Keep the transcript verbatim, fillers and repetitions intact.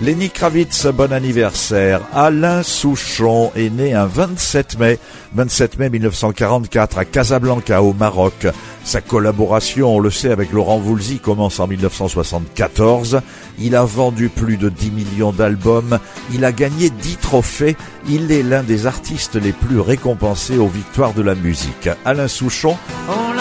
Lenny Kravitz, bon anniversaire. Alain Souchon est né un vingt-sept mai mille neuf cent quarante-quatre à Casablanca au Maroc. Sa collaboration, on le sait, avec Laurent Voulzy commence en mille neuf cent soixante-quatorze. Il a vendu plus de dix millions d'albums. Il a gagné dix trophées. Il est l'un des artistes les plus récompensés aux victoires de la musique. Alain Souchon. On